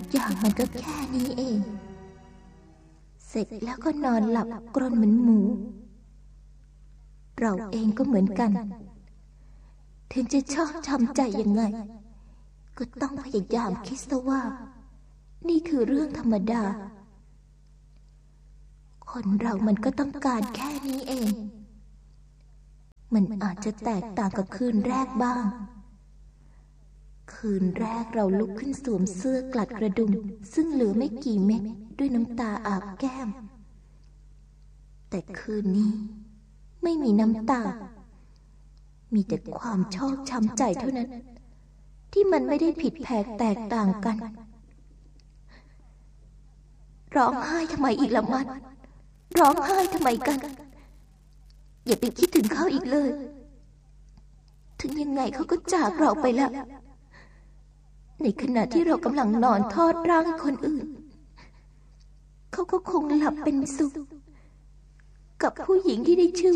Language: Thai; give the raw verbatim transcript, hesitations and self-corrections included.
อย่างมันก็แค่นี้เองเสร็จแล้วก็นอนหลับกรนเหมือนหมูเราเองก็เหมือนกันถึงจะชอบช้ำใจยังไงก็ต้องพยายามคิดซะว่านี่คือเรื่องธรรมดาคนเรามันก็ต้องการแค่นี้เองมันอาจจะแตกต่างกับคืนแรกบ้างคืนแรกเราลุกขึ้นสวมเสื้อกลัดกระดุมซึ่งเหลือไม่กี่เม็ดด้วยน้ำตาอาบแก้มแต่คืนนี้ไม่มีน้ำตามีแต่ความชอกช้ำใจเท่านั้นที่มันไม่ได้ผิดแผกแตกต่างกันร้องไห้ทำไมอีกล่ะมันร้องไห้ทำไมกันอย่าไปคิดถึงเขาอีกเลยถึงยังไงเขาก็จากเราไปแล้วในขณะที่เรากำลังนอนทอดร่างคนอื่นเขาก็คงหลับเป็นสุขกับผู้หญิงที่ได้ชื่อ